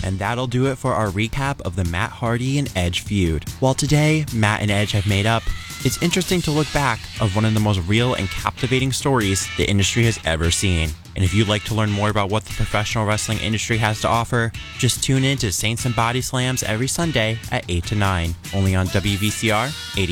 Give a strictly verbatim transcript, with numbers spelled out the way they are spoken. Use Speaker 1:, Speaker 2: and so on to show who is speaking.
Speaker 1: And that'll do it for our recap of the Matt Hardy and Edge feud. While today, Matt and Edge have made up, it's interesting to look back of one of the most real and captivating stories the industry has ever seen. And if you'd like to learn more about what the professional wrestling industry has to offer, just tune in to Saints and Body Slams every Sunday at eight to nine, only on W V C R eighty.